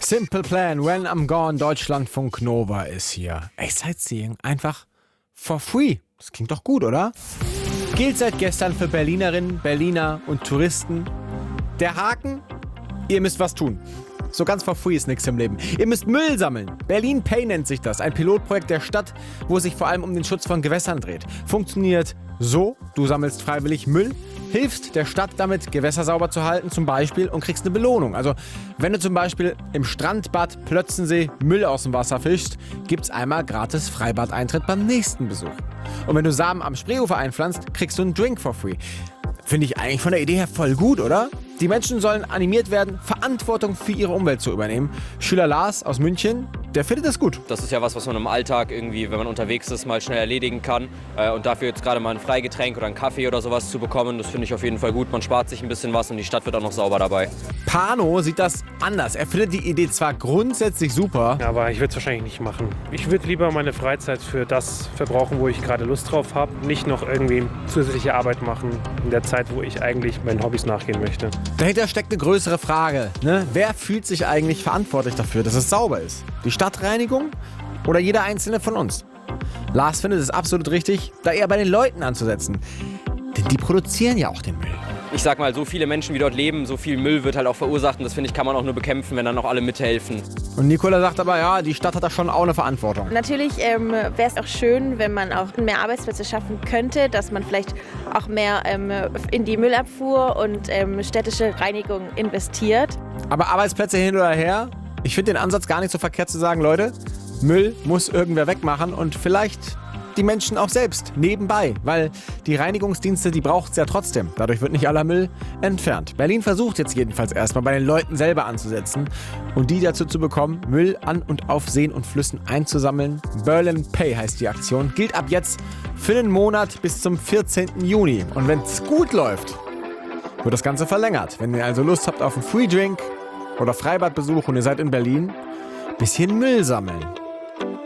Simple Plan, when I'm gone, Deutschlandfunk Nova ist hier. Ey, Sightseeing, einfach for free. Das klingt doch gut, oder? Gilt seit gestern für Berlinerinnen, Berliner und Touristen. Der Haken? Ihr müsst was tun. So ganz for free ist nichts im Leben. Ihr müsst Müll sammeln. Berlin Pay nennt sich das. Ein Pilotprojekt der Stadt, wo es sich vor allem um den Schutz von Gewässern dreht. Funktioniert so: Du sammelst freiwillig Müll, hilfst der Stadt damit, Gewässer sauber zu halten zum Beispiel und kriegst eine Belohnung. Also wenn du zum Beispiel im Strandbad Plötzensee Müll aus dem Wasser fischst, gibt's einmal gratis Freibadeintritt beim nächsten Besuch. Und wenn du Samen am Spreeufer einpflanzt, kriegst du einen Drink for free. Finde ich eigentlich von der Idee her voll gut, oder? Die Menschen sollen animiert werden, Verantwortung für ihre Umwelt zu übernehmen. Schüler Lars aus München, der findet das gut. Das ist ja was man im Alltag irgendwie, wenn man unterwegs ist, mal schnell erledigen kann. Und dafür jetzt gerade mal ein Freigetränk oder einen Kaffee oder sowas zu bekommen, das finde ich auf jeden Fall gut. Man spart sich ein bisschen was und die Stadt wird auch noch sauber dabei. Pano sieht das anders. Er findet die Idee zwar grundsätzlich super, aber ich würde es wahrscheinlich nicht machen. Ich würde lieber meine Freizeit für das verbrauchen, wo ich gerade Lust drauf habe. Nicht noch irgendwie zusätzliche Arbeit machen in der Zeit, wo ich eigentlich meinen Hobbys nachgehen möchte. dahinter steckt eine größere Frage. Ne? Wer fühlt sich eigentlich verantwortlich dafür, dass es sauber ist? Die Stadtreinigung oder jeder Einzelne von uns? Lars findet es absolut richtig, da eher bei den Leuten anzusetzen. Denn die produzieren ja auch den Müll. Ich sag mal, so viele Menschen, wie dort leben, so viel Müll wird halt auch verursacht. Und das, finde ich, kann man auch nur bekämpfen, wenn dann auch alle mithelfen. Und Nicola sagt aber, ja, die Stadt hat da schon auch eine Verantwortung. Natürlich wäre es auch schön, wenn man auch mehr Arbeitsplätze schaffen könnte, dass man vielleicht auch mehr in die Müllabfuhr und städtische Reinigung investiert. Aber Arbeitsplätze hin oder her? Ich finde den Ansatz gar nicht so verkehrt zu sagen, Leute, Müll muss irgendwer wegmachen und vielleicht die Menschen auch selbst nebenbei, weil die Reinigungsdienste, die braucht es ja trotzdem. Dadurch wird nicht aller Müll entfernt. Berlin versucht jetzt jedenfalls erstmal bei den Leuten selber anzusetzen und die dazu zu bekommen, Müll an und auf Seen und Flüssen einzusammeln. Berlin Pay heißt die Aktion, gilt ab jetzt für einen Monat bis zum 14. Juni. Und wenn es gut läuft, wird das Ganze verlängert. Wenn ihr also Lust habt auf einen Free Drink oder Freibadbesuch und ihr seid in Berlin, bisschen Müll sammeln.